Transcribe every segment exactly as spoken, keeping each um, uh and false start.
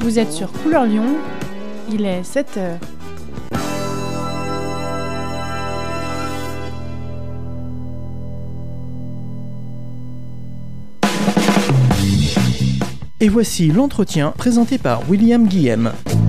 Vous êtes sur Couleur Lyon, il est sept heures. Et voici l'entretien présenté par William Guillem.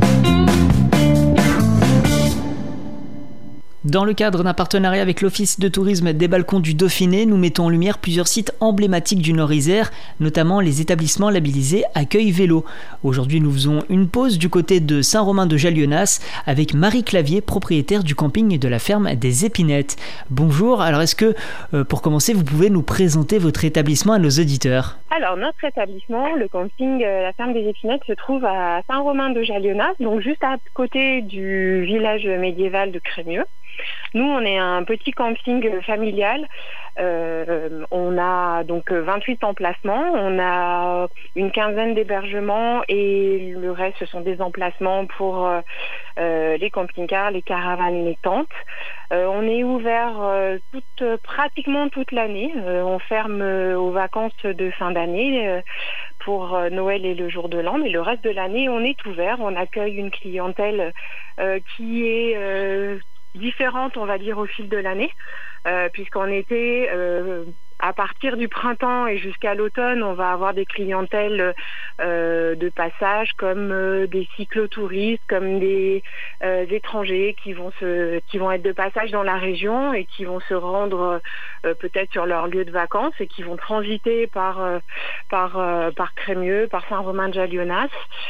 Dans le cadre d'un partenariat avec l'Office de tourisme des Balcons du Dauphiné, nous mettons en lumière plusieurs sites emblématiques du Nord-Isère, notamment les établissements labellisés Accueil Vélo. Aujourd'hui, nous faisons une pause du côté de Saint-Romain-de-Jalionnas avec Marie Clavier, propriétaire du camping de la ferme des Épinettes. Bonjour, alors est-ce que, euh, pour commencer, vous pouvez nous présenter votre établissement à nos auditeurs ? Alors, notre établissement, le camping euh, La Ferme des Épinettes, se trouve à Saint-Romain-de-Jalionnas, donc juste à côté du village médiéval de Crémieux. Nous, on est un petit camping familial. Euh, on a donc vingt-huit emplacements. On a une quinzaine d'hébergements et le reste, ce sont des emplacements pour euh, les camping-cars, les caravanes, les tentes. Euh, on est ouvert euh, toute, pratiquement toute l'année. Euh, on ferme euh, aux vacances de fin d'année euh, pour euh, Noël et le jour de l'an. Mais le reste de l'année, on est ouvert. On accueille une clientèle euh, qui est... Euh, différentes, on va dire, au fil de l'année, euh, puisqu'en été, euh, à partir du printemps et jusqu'à l'automne, on va avoir des clientèles euh, de passage comme euh, des cyclotouristes, comme des euh, étrangers qui vont se, qui vont être de passage dans la région et qui vont se rendre euh, peut-être sur leur lieu de vacances et qui vont transiter par euh, par euh, par Crémieux, par Saint-Romain-de-Jalionnas.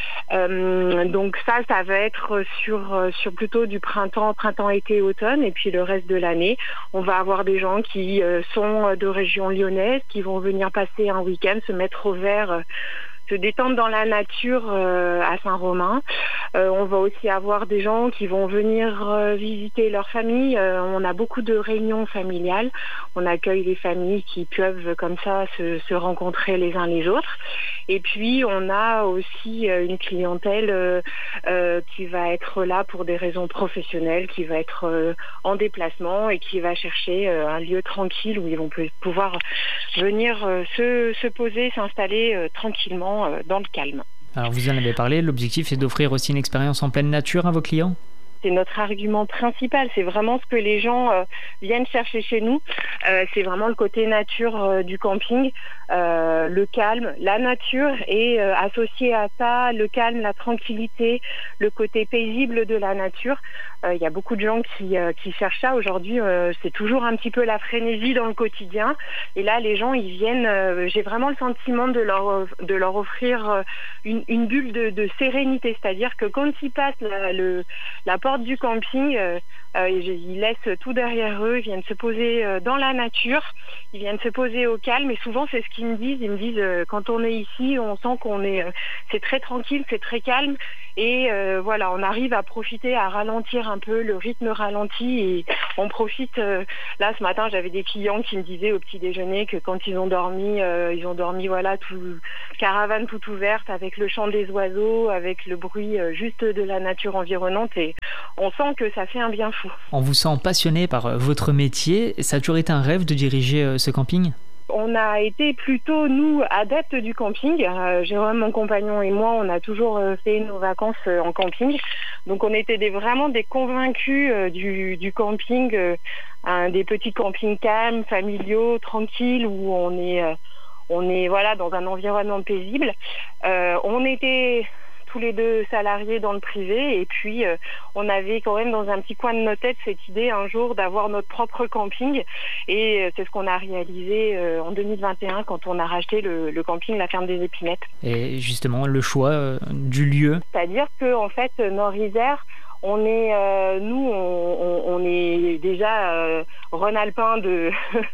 Euh, donc ça, ça va être sur sur plutôt du printemps, printemps, été, automne, et puis le reste de l'année, on va avoir des gens qui euh, sont de région lyonnaise, qui vont venir passer un week-end, se mettre au vert, euh, se détendre dans la nature euh, à Saint-Romain. Euh, on va aussi avoir des gens qui vont venir euh, visiter leur famille. Euh, on a beaucoup de réunions familiales. On accueille les familles qui peuvent comme ça se, se rencontrer les uns les autres. Et puis on a aussi euh, une clientèle euh, euh, qui va être là pour des raisons professionnelles, qui va être euh, en déplacement et qui va chercher euh, un lieu tranquille où ils vont pouvoir venir euh, se, se poser, s'installer euh, tranquillement dans le calme. Alors vous en avez parlé, l'objectif est d'offrir aussi une expérience en pleine nature à vos clients ? C'est notre argument principal, c'est vraiment ce que les gens euh, viennent chercher chez nous. Euh, c'est vraiment le côté nature euh, du camping, euh, le calme, la nature et euh, associé à ça, le calme, la tranquillité, le côté paisible de la nature. Il euh, y a beaucoup de gens qui, euh, qui cherchent ça. Aujourd'hui, euh, c'est toujours un petit peu la frénésie dans le quotidien. Et là, les gens, ils viennent, euh, j'ai vraiment le sentiment de leur, de leur offrir euh, une, une bulle de, de sérénité. C'est-à-dire que quand ils passent la, le, la porte du camping, euh, euh, ils laissent tout derrière eux, ils viennent se poser euh, dans la nature, ils viennent se poser au calme. Et souvent, c'est ce qu'ils me disent. Ils me disent, euh, quand on est ici, on sent qu'on est, euh, c'est très tranquille, c'est très calme. Et euh, voilà, on arrive à profiter, à ralentir un peu, le rythme ralentit et on profite. Euh, là, ce matin, j'avais des clients qui me disaient au petit déjeuner que quand ils ont dormi, euh, ils ont dormi, voilà, tout, caravane toute ouverte, avec le chant des oiseaux, avec le bruit euh, juste de la nature environnante, et on sent que ça fait un bien fou. On vous sent passionné par euh, votre métier. Ça a toujours été un rêve de diriger euh, ce camping ? On a été plutôt, nous, adeptes du camping. Euh, Jérôme, mon compagnon et moi, on a toujours euh, fait nos vacances euh, en camping. Donc on était des, vraiment des convaincus euh, du, du camping, euh, un, des petits campings calmes, familiaux, tranquilles, où on est, euh, on est voilà, dans un environnement paisible. Euh, on était... tous les deux salariés dans le privé, et puis euh, on avait quand même dans un petit coin de nos têtes cette idée un jour d'avoir notre propre camping, et euh, c'est ce qu'on a réalisé euh, en deux mille vingt et un quand on a racheté le, le camping La Ferme des Épinettes. Et justement le choix euh, du lieu. C'est-à-dire que en fait Nord-Isère, on est, euh, nous, on, on, on est déjà euh, rhône-alpin de,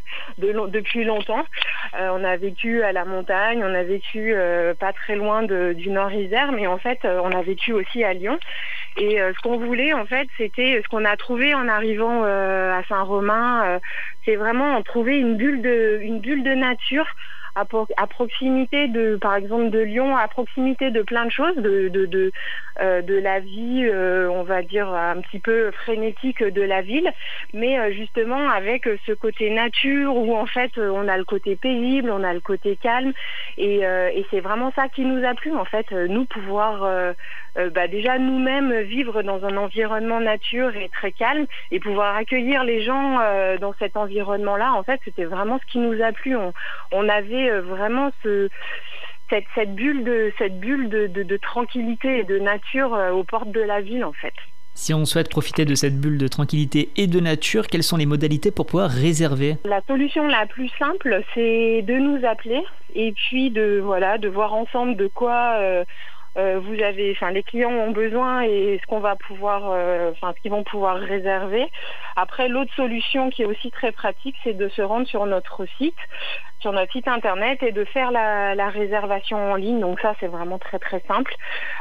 de, depuis longtemps. Euh, on a vécu à la montagne, on a vécu euh, pas très loin de, du Nord-Isère, mais en fait, euh, on a vécu aussi à Lyon. Et euh, ce qu'on voulait, en fait, c'était ce qu'on a trouvé en arrivant euh, à Saint-Romain. Euh, c'est vraiment trouver une bulle de, une bulle de nature, à, à proximité de, par exemple, de Lyon, à proximité de plein de choses, de, de, de, euh, de la vie, euh, on va dire, un petit peu frénétique de la ville, mais euh, justement avec ce côté nature où en fait on a le côté paisible, on a le côté calme, et, euh, et c'est vraiment ça qui nous a plu, en fait, nous pouvoir euh, euh, bah, déjà nous-mêmes vivre dans un environnement nature et très calme, et pouvoir accueillir les gens euh, dans cet environnement-là. En fait, c'était vraiment ce qui nous a plu. On, on avait euh, vraiment ce, cette, cette bulle, de, cette bulle de, de, de tranquillité et de nature euh, aux portes de la ville, en fait. Si on souhaite profiter de cette bulle de tranquillité et de nature, quelles sont les modalités pour pouvoir réserver ? La solution la plus simple, c'est de nous appeler et puis de, voilà, de voir ensemble de quoi euh, euh, vous avez, enfin, les clients ont besoin et ce qu'on va pouvoir, euh, enfin, ce qu'ils vont pouvoir réserver. Après, l'autre solution qui est aussi très pratique, c'est de se rendre sur notre site, sur notre site internet, et de faire la, la réservation en ligne. Donc ça, c'est vraiment très très simple.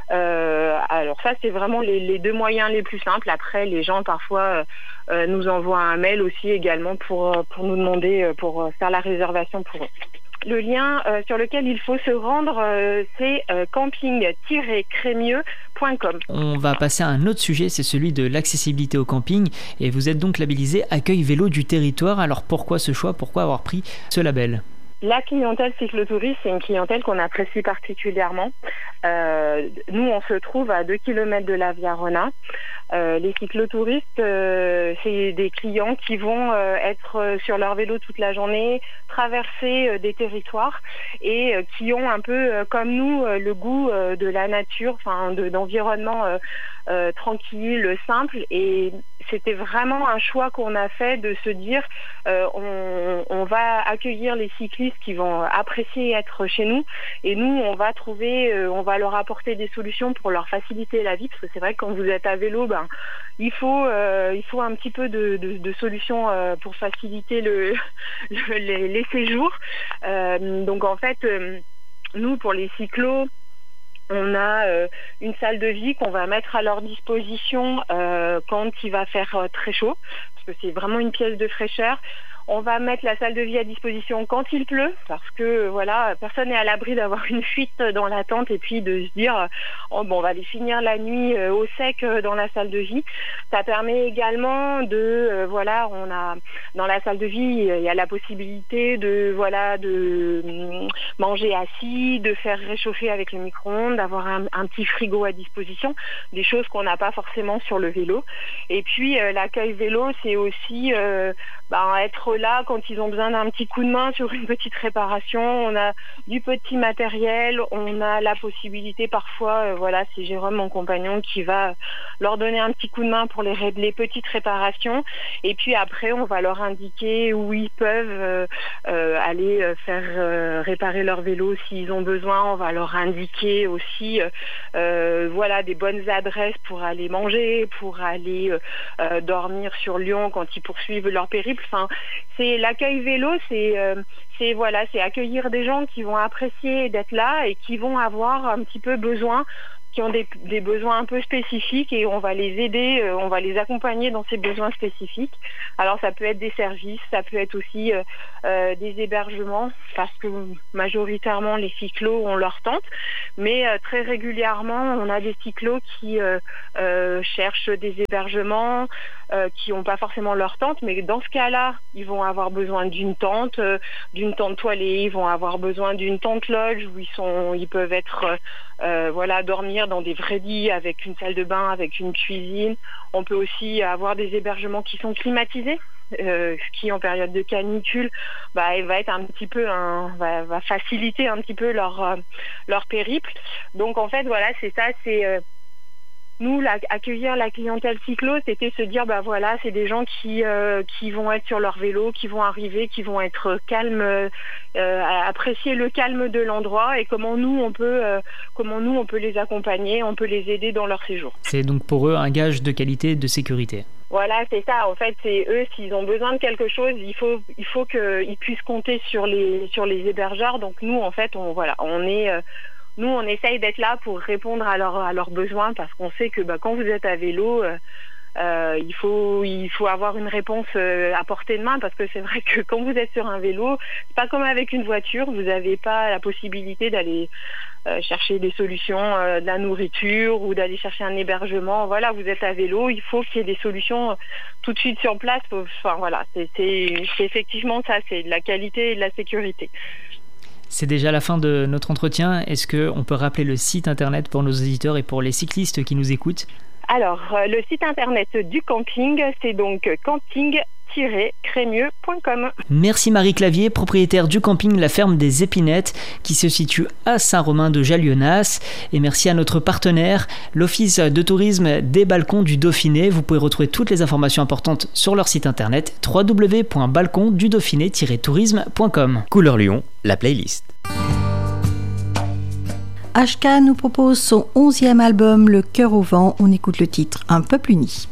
Euh, alors ça, c'est vraiment les, les deux moyens les plus simples. Après, les gens parfois euh, nous envoient un mail aussi également pour, pour nous demander, pour faire la réservation pour eux. Le lien euh, sur lequel il faut se rendre, euh, c'est euh, camping tiret crémieux point com. On va passer à un autre sujet, c'est celui de l'accessibilité au camping. Et vous êtes donc labellisé Accueil Vélo du Territoire. Alors pourquoi ce choix ? Pourquoi avoir pris ce label ? La clientèle cyclotouriste, c'est une clientèle qu'on apprécie particulièrement. Euh, nous, on se trouve à deux kilomètres de la Via Rona. Euh, les cyclotouristes, euh, c'est des clients qui vont euh, être sur leur vélo toute la journée, traverser euh, des territoires, et euh, qui ont un peu, euh, comme nous, euh, le goût euh, de la nature, enfin, de, d'environnement euh, euh, tranquille, simple. Et c'était vraiment un choix qu'on a fait de se dire euh, on, on va accueillir les cyclistes qui vont apprécier être chez nous, et nous on va trouver, euh, on va leur apporter des solutions pour leur faciliter la vie, parce que c'est vrai que quand vous êtes à vélo, ben il faut euh, il faut un petit peu de, de, de solutions euh, pour faciliter le, le les, les séjours. Euh, donc en fait, euh, nous pour les cyclos, on a euh, une salle de vie qu'on va mettre à leur disposition euh, quand il va faire euh, très chaud, parce que c'est vraiment une pièce de fraîcheur. On va mettre la salle de vie à disposition quand il pleut, parce que voilà, personne n'est à l'abri d'avoir une fuite dans la tente et puis de se dire oh, bon, on va aller finir la nuit euh, au sec euh, dans la salle de vie. Ça permet également de euh, voilà, on a dans la salle de vie, il y a la possibilité de voilà de euh, manger assis, de faire réchauffer avec le micro-ondes, d'avoir un, un petit frigo à disposition, des choses qu'on n'a pas forcément sur le vélo. Et puis euh, l'accueil vélo, c'est aussi euh, ben, être là quand ils ont besoin d'un petit coup de main sur une petite réparation. On a du petit matériel, on a la possibilité parfois, euh, voilà, c'est Jérôme, mon compagnon, qui va leur donner un petit coup de main pour les, les petites réparations, et puis après on va leur indiquer où ils peuvent euh, euh, aller faire euh, réparer leur vélo s'ils ont besoin. On va leur indiquer aussi euh, voilà, des bonnes adresses pour aller manger, pour aller euh, dormir sur Lyon quand ils poursuivent leur périple. Enfin, c'est l'accueil vélo, c'est euh, c'est voilà, c'est accueillir des gens qui vont apprécier d'être là et qui vont avoir un petit peu besoin, qui ont des, des besoins un peu spécifiques, et on va les aider, euh, on va les accompagner dans ces besoins spécifiques. Alors ça peut être des services, ça peut être aussi euh, euh, des hébergements, parce que majoritairement les cyclos ont leur tente, mais euh, très régulièrement on a des cyclos qui euh, euh, cherchent des hébergements, euh, qui n'ont pas forcément leur tente, mais dans ce cas-là, ils vont avoir besoin d'une tente, euh, d'une tente toilée, ils vont avoir besoin d'une tente lodge où ils sont, ils peuvent être euh, euh, voilà, dormir dans des vrais lits avec une salle de bain, avec une cuisine. On peut aussi avoir des hébergements qui sont climatisés, euh, ce qui en période de canicule bah, va être un petit peu un, va, va faciliter un petit peu leur euh, leur périple. Donc en fait voilà, c'est ça, c'est euh, nous, la, accueillir la clientèle cyclo, c'était se dire, bah voilà, c'est des gens qui euh, qui vont être sur leur vélo, qui vont arriver, qui vont être calmes, euh, apprécier le calme de l'endroit, et comment nous on peut euh, comment nous on peut les accompagner, on peut les aider dans leur séjour. C'est donc pour eux un gage de qualité et de sécurité. Voilà, c'est ça. En fait, c'est eux, s'ils ont besoin de quelque chose, il faut il faut qu'ils puissent compter sur les sur les hébergeurs. Donc nous, en fait, on voilà, on est euh, Nous, on essaye d'être là pour répondre à, leur, à leurs besoins, parce qu'on sait que bah, quand vous êtes à vélo, euh, Euh, il faut il faut avoir une réponse euh, à portée de main, parce que c'est vrai que quand vous êtes sur un vélo, c'est pas comme avec une voiture, vous n'avez pas la possibilité d'aller euh, chercher des solutions, euh, de la nourriture ou d'aller chercher un hébergement. Voilà, vous êtes à vélo, il faut qu'il y ait des solutions tout de suite sur place. Enfin voilà, c'est, c'est, c'est effectivement ça, c'est de la qualité et de la sécurité. C'est déjà la fin de notre entretien. Est-ce qu'on peut rappeler le site internet pour nos auditeurs et pour les cyclistes qui nous écoutent ? Alors, euh, le site internet du camping, c'est donc camping tiret crémieux point com. Merci Marie Clavier, propriétaire du camping La Ferme des Épinettes, qui se situe à Saint-Romain-de-Jalionnas. Et merci à notre partenaire, l'Office de tourisme des Balcons du Dauphiné. Vous pouvez retrouver toutes les informations importantes sur leur site internet w w w point balcon du dauphiné tiret tourisme point com. Couleur Lyon, la playlist. H K nous propose son onzième album Le Cœur au vent. On écoute le titre Un peuple uni.